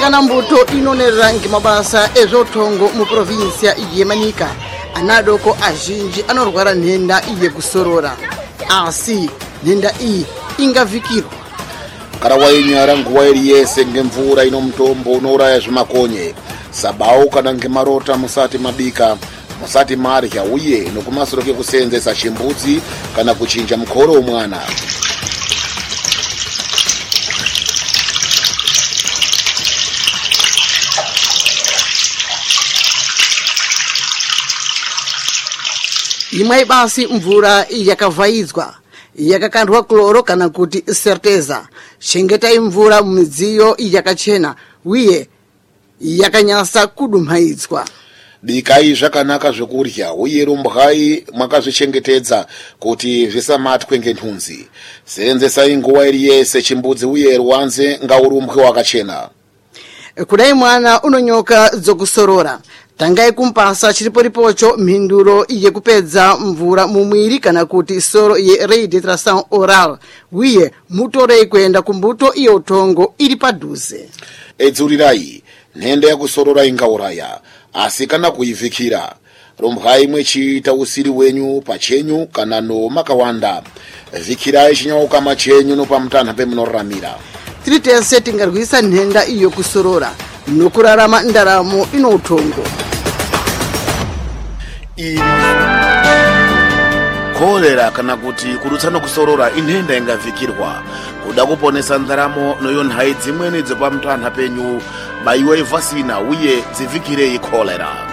atsikana mbuto inonerera ngimabasa ezvotongo mu provinsia yeManika anadoko azhinji anorwara nhenda yekusorora, asi nhenda iyi ingavikirwa kana wainyara nguva iri yese ngemvura ino mutombo unouraya zvimakonye. Sabau kana ngemarota musati mabika, musati marya uye nokumasoro kekuseenzesa chimbudzi kana kuchinja mukoro womwana. imwe basi mvura yakavhaidzwa yakakandwa kloro kana kuti certeza. Chengetai mvura mumidziyo yakachena uye yakanyasa kudumhaidzwa. Bikai zvakanaka zvekurya uye rumbwai mwakazvichengetedza kuti zvisamatwe ngenhunzi. Seenzesai nguva iri yese chimbudzi uye rwanze ngaurumbwe wakachena. Kudai mwana unonyoka dzokusorora, tangai kumpasa chiriporipocho mhinduro yekupedza mvura mumwiri kana kuti soro ye rehydration oral uye mutorei kuenda kumbuto iyo tongo iri padhuze. Edzurirai nhenda yakusorora ingauraya, asi kana kuivhikira rumbwai mwechiita usiri wenyu pachenyu kana nomakawanda. Vhikirai chinyaukama chenyu nopamutanha pemunoramira. Tiri tese tingarwisa nhenda iyo kusorora nokurarama ndaramo ino utongo. Kolera kana kuti kudutsa nokusorora inhenda ingavhikirwa. Kuda kuponesa ndaramo noyo nhai dzimweni dzepamutanha penyu, baiwai vhasina uye dzivhikirei kolera.